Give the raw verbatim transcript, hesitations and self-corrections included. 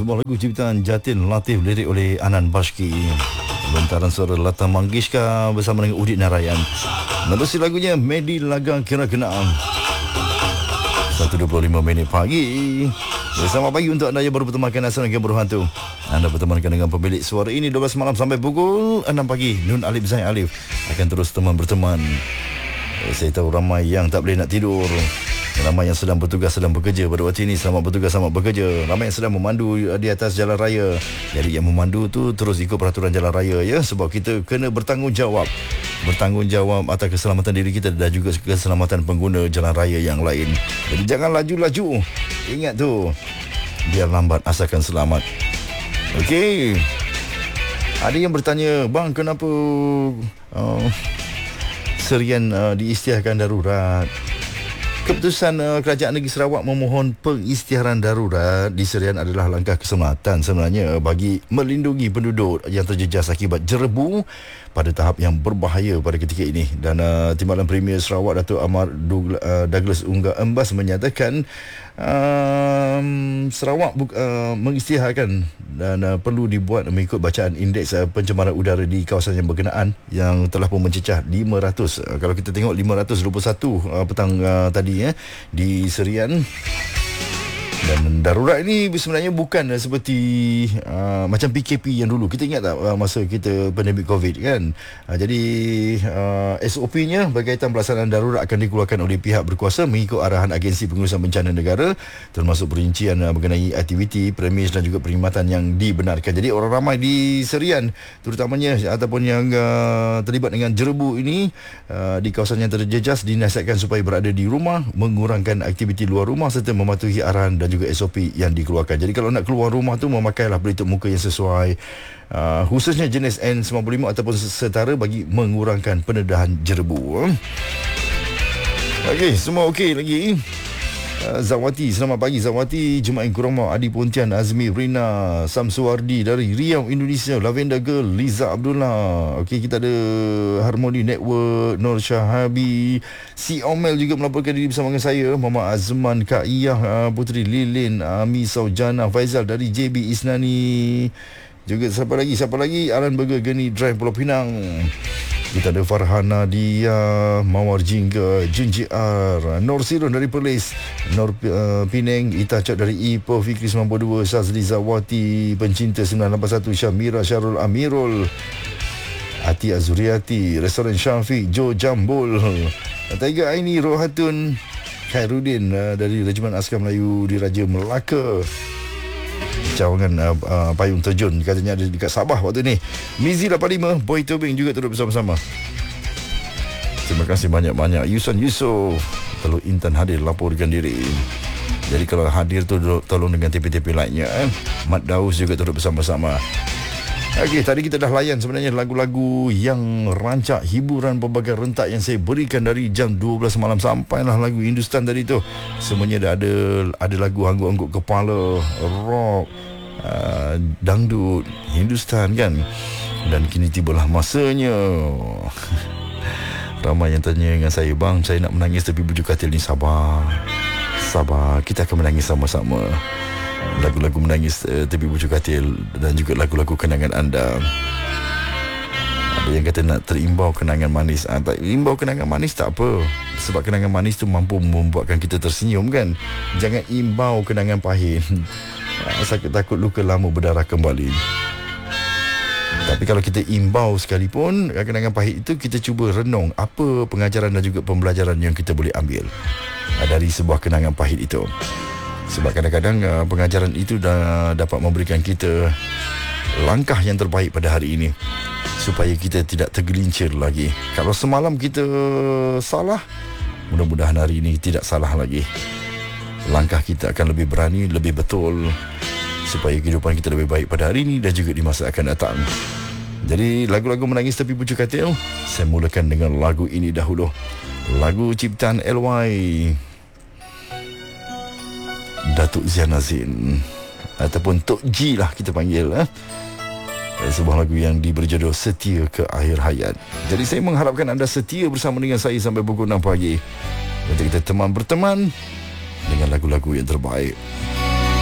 sebuah lagu ciptaan Jatin Latif, lirik oleh Anan Bashki. Bentaran suara Lata Mangeshkar bersama dengan Udit Narayan. Menerusi lagunya Medi Lagang Kira Kenaan. satu dua puluh lima minit pagi. Bersama pagi untuk anda yang baru bertemankan Asal dengan Buruh Hantu. Anda bertemankan dengan pemilik suara ini dua belas malam sampai pukul enam pagi. Nun Alif Zain Alif akan terus teman berteman. Saya tahu ramai yang tak boleh nak tidur. Ramai yang sedang bertugas, sedang bekerja pada waktu ini. Selamat bertugas, selamat bekerja. Ramai yang sedang memandu di atas jalan raya. Jadi yang memandu tu terus ikut peraturan jalan raya ya. Sebab kita kena bertanggungjawab. Bertanggungjawab atas keselamatan diri kita dan juga keselamatan pengguna jalan raya yang lain. Jadi jangan laju-laju. Ingat tu, biar lambat asalkan selamat. Okey. Ada yang bertanya, bang kenapa uh, serian uh, diisytiharkan darurat? Keputusan uh, Kerajaan Negeri Sarawak memohon pengisytiharan darurat di serian adalah langkah keselamatan sebenarnya bagi melindungi penduduk yang terjejas akibat jerebu pada tahap yang berbahaya pada ketika ini. Dan uh, Timbalan Premier Sarawak Datuk Amar Douglas Ungga Embas menyatakan um, Sarawak uh, mengisytiharkan dan uh, perlu dibuat mengikut bacaan indeks uh, pencemaran udara di kawasan yang berkenaan yang telah pun mencecah lima ratus. Uh, kalau kita tengok lima ratus dua puluh satu uh, petang uh, tadi ya, di serian. Dan darurat ini sebenarnya bukan uh, seperti uh, macam P K P yang dulu. Kita ingat tak uh, masa kita pandemik COVID kan? Uh, jadi uh, S O P-nya berkaitan pelaksanaan darurat akan dikeluarkan oleh pihak berkuasa mengikut arahan Agensi Pengurusan Bencana Negara, termasuk perincian uh, mengenai aktiviti, premis dan juga perkhidmatan yang dibenarkan. Jadi orang ramai di serian terutamanya ataupun yang uh, terlibat dengan jerebu ini uh, di kawasan yang terjejas dinasihatkan supaya berada di rumah, mengurangkan aktiviti luar rumah serta mematuhi arahan dan juga S O P yang dikeluarkan. Jadi kalau nak keluar rumah tu memakailah pelitup muka yang sesuai, uh, khususnya jenis N sembilan puluh lima ataupun setara bagi mengurangkan pendedahan jerebu. Okey, semua okey lagi. Uh, Zawati, selamat pagi Zawati. Jemaah Kurama, Adi Pontian, Azmi, Rina, Samsuardi dari Riau, Indonesia, Lavender Girl, Liza Abdullah. Okey, kita ada Harmony Network, Nur Syahabi, Si Omel juga melaporkan diri bersama dengan saya, Mama Azman, Kak Iyah, uh, Putri Lilin, Ami Saujana, Faizal dari J B Isnani. Juga siapa lagi? Siapa lagi? Alan Burger, Geni Drive, Pulau Pinang. Kita ada Farhana Dia, Mawar Jingga, Jun J R, Nur Sirun dari Perlis, Nur uh, Penang, Ita Cak dari Ipoh, Fikri sembilan puluh dua, Sazli Zawati, Pencinta sembilan lapan satu, Syamira Syarul Amirul, Ati Azuriati, Restoran Syafiq, Jo Jambul, Taiga Aini, Rohatun, Khairuddin uh, dari Regimen Askar Melayu di Raja Melaka. Cawangan uh, uh, payung terjun katanya ada dekat Sabah waktu ni. Mizi lapan lima, Boy Tobing juga turut bersama-sama. Terima kasih banyak-banyak. Yuson Yusof, Teluk Intan hadir laporkan diri. Jadi kalau hadir tu tolong dengan T P-T P lainnya eh. Mat Daus juga turut bersama-sama. Okey, tadi kita dah layan sebenarnya lagu-lagu yang rancak hiburan pelbagai rentak yang saya berikan dari jam dua belas malam sampailah lagu Hindustan tadi tu. Semuanya dah ada ada lagu angguk-angguk kepala, rock, uh, dangdut, Hindustan kan. Dan kini tibalah masanya. Ramai yang tanya dengan saya, bang, saya nak menangis tapi bujuk katil ni. Sabar. Sabar, kita akan menangis sama-sama. Lagu-lagu menangis uh, tepi bujuk katil dan juga lagu-lagu kenangan anda. Ada yang kata nak terimbau kenangan manis. Ah, tak, imbau kenangan manis tak apa, sebab kenangan manis tu mampu membuatkan kita tersenyum kan. Jangan imbau kenangan pahit. Sakit takut luka lama berdarah kembali. Tapi kalau kita imbau sekalipun kenangan pahit itu, kita cuba renung apa pengajaran dan juga pembelajaran yang kita boleh ambil dari sebuah kenangan pahit itu. Sebab kadang-kadang uh, pengajaran itu dah dapat memberikan kita langkah yang terbaik pada hari ini, supaya kita tidak tergelincir lagi. Kalau semalam kita salah, mudah-mudahan hari ini tidak salah lagi. Langkah kita akan lebih berani, lebih betul, supaya kehidupan kita lebih baik pada hari ini dan juga di masa akan datang. Jadi lagu-lagu menangis tepi bujuk katil, saya mulakan dengan lagu ini dahulu. Lagu ciptaan L Y Datuk Zian Azin, ataupun Tok G lah kita panggil eh? Sebuah lagu yang diberi judul Setia ke Akhir Hayat. Jadi saya mengharapkan anda setia bersama dengan saya sampai pukul enam pagi untuk kita teman berteman dengan lagu-lagu yang terbaik.